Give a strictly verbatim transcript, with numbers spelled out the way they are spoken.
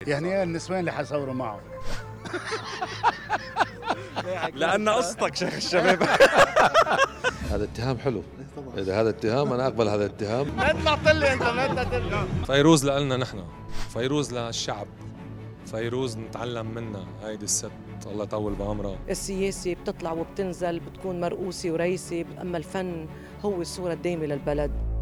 يعني ايه النسوان اللي حصوروا معه؟ لأن قصتك شيخ الشباب. هذا اتهام حلو. إذا هذا اتهام أنا أقبل هذا الاتهام. اطلع طلي انت ما تطلع. فيروز لنا نحن، فيروز للشعب، فيروز نتعلم منها. هيدي الست الله يطول بعمرها. السياسة بتطلع وبتنزل، بتكون مرؤوسة ورئيسة، أما الفن هو الصورة الدائمة للبلد.